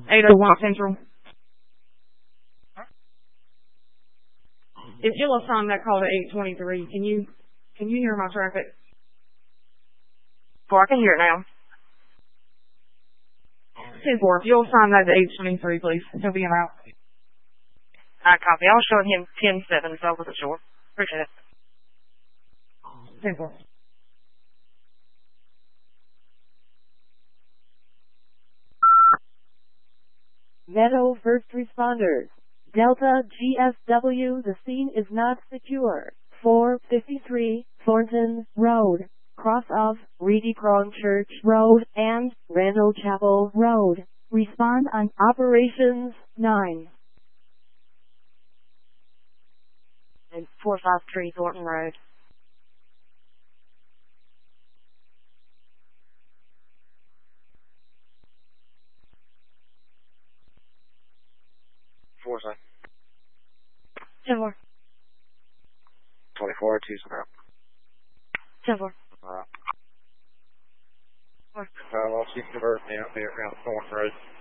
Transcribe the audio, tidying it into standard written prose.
801 Central. If you'll assign that call to 823, can you hear my traffic? Well, I can hear it now. 10-4, if you'll assign that to 823, please. He'll be out. I copy. I was showing him 10-7, so I wasn't sure. Appreciate it. 10-4. Meadow first responders. Delta GSW, the scene is not secure. 453 Thornton Road, cross of Reedy Prong Church Road and Randall Chapel Road. Respond on Operations 9. And 453 Thornton Road. Forza. 10-4. 24, 2-0. 10-4. I'll see the bird now there around Thornton Road.